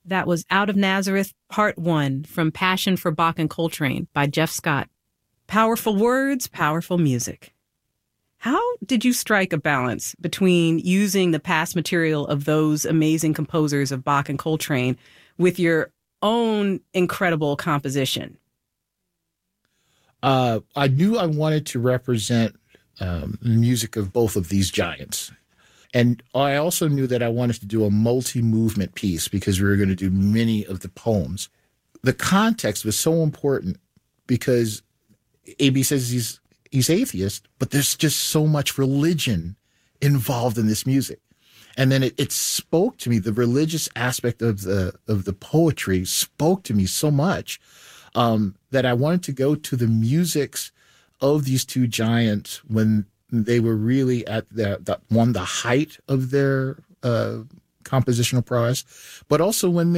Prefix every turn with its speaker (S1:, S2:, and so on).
S1: That was Out of Nazareth, Part 1 from Passion for Bach and Coltrane by Jeff Scott. Powerful words, powerful music. How did you strike a balance between using the past material of those amazing composers of Bach and Coltrane with your own incredible composition?
S2: I knew I wanted to represent the music of both of these giants. And I also knew that I wanted to do a multi-movement piece because we were going to do many of the poems. The context was so important because A.B. says he's atheist, but there's just so much religion involved in this music. And then it spoke to me. The religious aspect of the poetry spoke to me so much that I wanted to go to the musics of these two giants when they were really at the height of their compositional prowess, but also when